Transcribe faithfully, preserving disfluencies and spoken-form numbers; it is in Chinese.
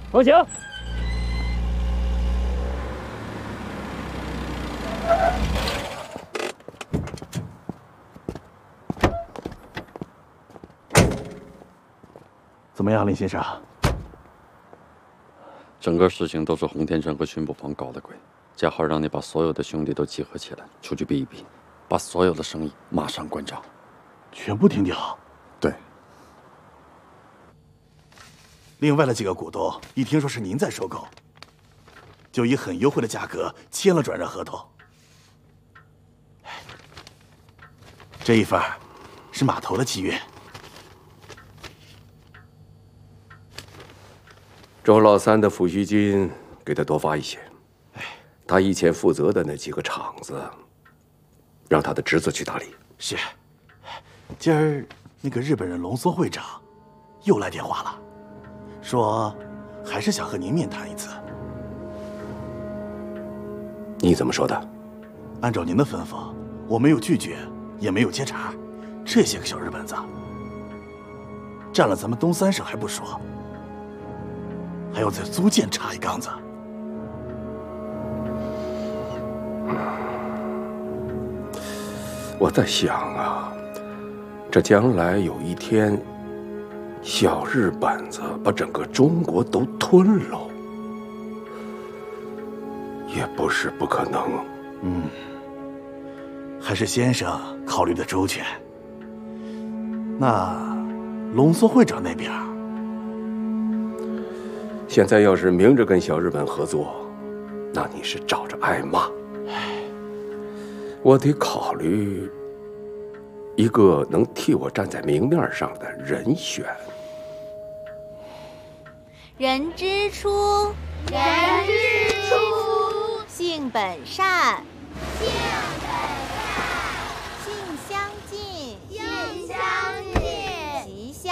有请。 怎么样，林先生？ 整个事情都是洪天成和巡捕房搞的鬼，嘉豪让你把所有的兄弟都集合起来，出去比一比，把所有的生意马上关张， 全部停掉。 对。 另外的几个股东一听说是您在收购，就以很优惠的价格签了转让合同。这一份是码头的契约。 周老三的抚恤金给他多发一些。他以前负责的那几个厂子，让他的侄子去打理。 是。今儿那个日本人龙松会长又来电话了，说还是想和您面谈一次。 你怎么说的？ 按照您的吩咐，我没有拒绝，也没有接茬。这些个小日本子，占了咱们东三省还不说，还要在租界插一缸子。 我在想啊，这将来有一天，小日本子把整个中国都吞了，也不是不可能。 嗯，还是先生考虑的周全。那龙缩会长那边， 现在要是明着跟小日本合作，那你是找着挨骂。我得考虑一个能替我站在明面上的人选。 人之初， 人之初， 性本善， 性本善， 性相近， 性相近。